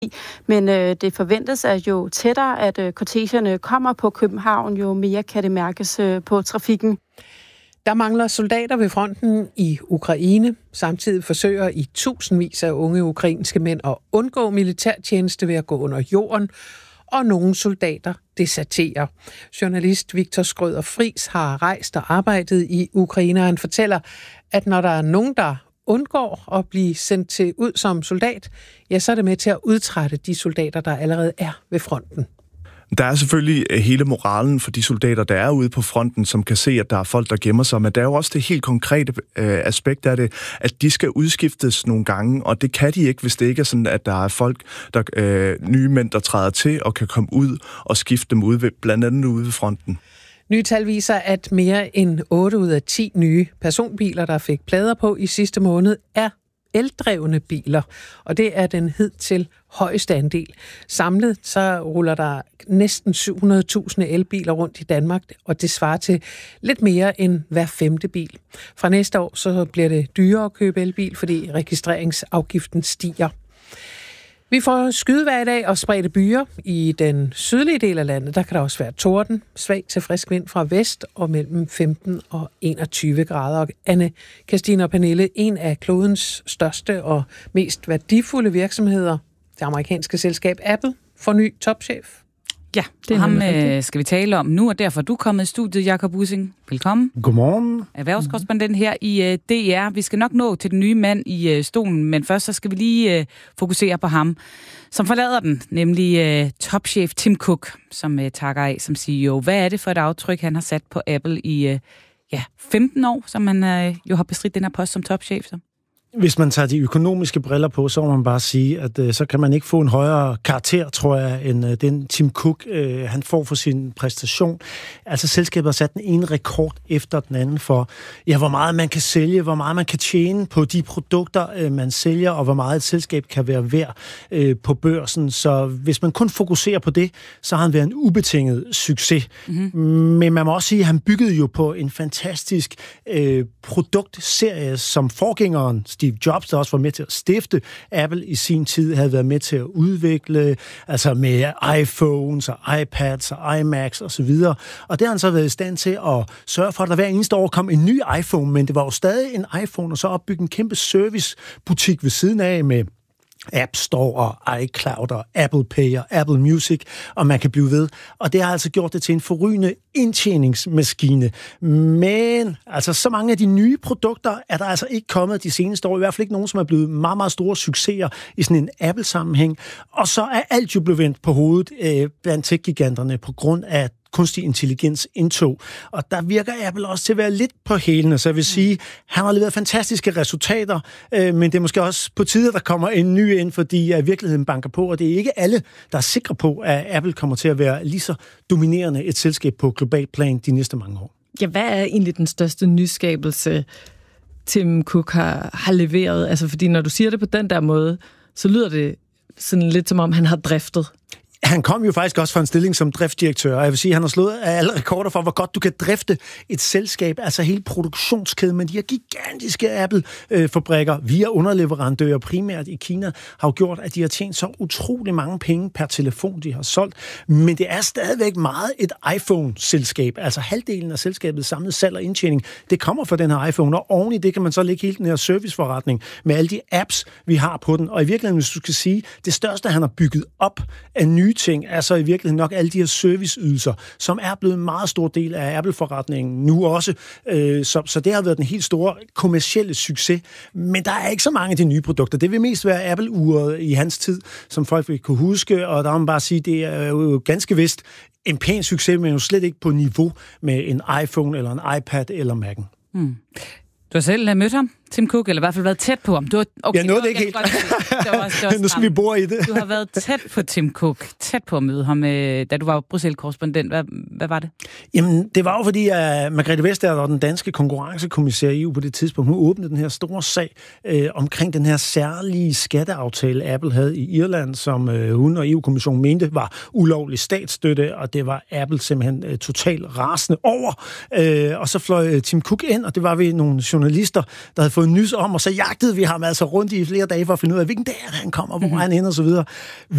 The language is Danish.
Men det forventes, at jo tættere, at kortegerne kommer på København, jo mere kan det mærkes på trafikken. Der mangler soldater ved fronten i Ukraine. Samtidig forsøger i tusindvis af unge ukrainske mænd at undgå militærtjeneste ved at gå under jorden, og nogle soldater deserterer. Journalist Victor Skrøder Friis har rejst og arbejdet i Ukraine, og han fortæller, at når der er nogen, der undgår at blive sendt ud som soldat, ja, så er det med til at udtrætte de soldater, der allerede er ved fronten. Der er selvfølgelig hele moralen for de soldater, der er ude på fronten, som kan se, at der er folk, der gemmer sig. Men der er jo også det helt konkrete aspekt af det, at de skal udskiftes nogle gange, og det kan de ikke, hvis det ikke er sådan, at der er folk, nye mænd, der træder til og kan komme ud og skifte dem ud, blandt andet ude ved fronten. Nye tal viser, at mere end 8 ud af 10 nye personbiler, der fik plader på i sidste måned, er eldrevne biler, og det er den hidtil højeste andel. Samlet så ruller der næsten 700.000 elbiler rundt i Danmark, og det svarer til lidt mere end hver 5. bil. Fra næste år så bliver det dyrere at købe elbil, fordi registreringsafgiften stiger. Vi får skydevejr i dag og spredte byer. I den sydlige del af landet, der kan der også være torden, svag til frisk vind fra vest og mellem 15 og 21 grader. Og Anne, Christine og Pernille, en af klodens største og mest værdifulde virksomheder, det amerikanske selskab Apple, får ny topchef. Ja, det er ham skal vi tale om nu, og derfor er du kommet i studiet, Jakob Ussing. Velkommen. Godmorgen. Erhvervskorrespondent her i DR. Vi skal nok nå til den nye mand i stolen, men først så skal vi lige fokusere på ham, som forlader den, nemlig topchef Tim Cook, som takker af som CEO. Hvad er det for et aftryk, han har sat på Apple i 15 år, som han jo har bestridt den her post som topchef? Så? Hvis man tager de økonomiske briller på, så må man bare sige, at så kan man ikke få en højere karakter, tror jeg, end den Tim Cook, han får for sin præstation. Altså selskabet har sat den ene rekord efter den anden for, hvor meget man kan sælge, hvor meget man kan tjene på de produkter, man sælger, og hvor meget et selskab kan være værd på børsen. Så hvis man kun fokuserer på det, så har han været en ubetinget succes. Mm-hmm. Men man må også sige, at han byggede jo på en fantastisk produktserie, som forgængeren Steve Jobs, der også var med til at stifte Apple i sin tid, havde været med til at udvikle, altså med iPhones og iPads og iMacs og så videre. Og det har han så været i stand til at sørge for, at der hver eneste år kom en ny iPhone, men det var jo stadig en iPhone, og så opbygge en kæmpe servicebutik ved siden af med App Store og iCloud og Apple Pay og Apple Music, og man kan blive ved. Og det har altså gjort det til en forrygende indtjeningsmaskine. Men altså så mange af de nye produkter er der altså ikke kommet de seneste år. I hvert fald ikke nogen, som er blevet meget, meget store succeser i sådan en Apple-sammenhæng. Og så er alt jo blevet vendt på hovedet blandt tech-giganterne på grund af kunstig intelligens indtog. Og der virker Apple også til at være lidt på hælene, så jeg vil sige, han har leveret fantastiske resultater, men det er måske også på tide, at der kommer en ny ind, fordi virkeligheden banker på, og det er ikke alle, der er sikre på, at Apple kommer til at være lige så dominerende et selskab på global plan de næste mange år. Ja, hvad er egentlig den største nyskabelse, Tim Cook har leveret? Altså, fordi når du siger det på den der måde, så lyder det sådan lidt som om, han har driftet. Han kom jo faktisk også fra en stilling som driftsdirektør, og jeg vil sige, at han har slået alle rekorder for, hvor godt du kan drifte et selskab, altså hele produktionskæden, men de her gigantiske Apple-fabrikker via underleverandører, primært i Kina, har jo gjort, at de har tjent så utrolig mange penge per telefon, de har solgt. Men det er stadigvæk meget et iPhone-selskab. Altså halvdelen af selskabets samlede salg og indtjening, det kommer fra den her iPhone, og oven i det kan man så lægge hele den her serviceforretning med alle de apps, vi har på den. Og i virkeligheden, hvis du skal sige, det største, han har bygget op af nye ting, er så i virkeligheden nok alle de her serviceydelser, som er blevet en meget stor del af Apple-forretningen nu også. Så det har været den helt store kommercielle succes. Men der er ikke så mange af de nye produkter. Det vil mest være Apple-uret i hans tid, som folk vil kunne huske, og der må man bare sige, det er jo ganske vist en pæn succes, men jo slet ikke på niveau med en iPhone eller en iPad eller Mac'en. Hmm. Du har selv mødt ham, Tim Cook, eller i hvert fald været tæt på ham. Jeg nåede det ikke helt. Nu skal vi bore i det. Du har været tæt på Tim Cook, tæt på at møde ham, da du var Bruxelles-korrespondent. Hvad var det? Jamen, det var jo fordi, at Margrethe Vestager, den danske konkurrencekommissær i EU på det tidspunkt, hun åbnede den her store sag omkring den her særlige skatteaftale, Apple havde i Irland, som hun og EU-kommissionen mente var ulovlig statsstøtte, og det var Apple simpelthen totalt rasende over. Og så fløj Tim Cook ind, og det var vi nogle journalister, der havde fået nys om, og så jagtede vi ham altså rundt i flere dage for at finde ud af, hvilken dag han kommer, hvor han hen og så videre.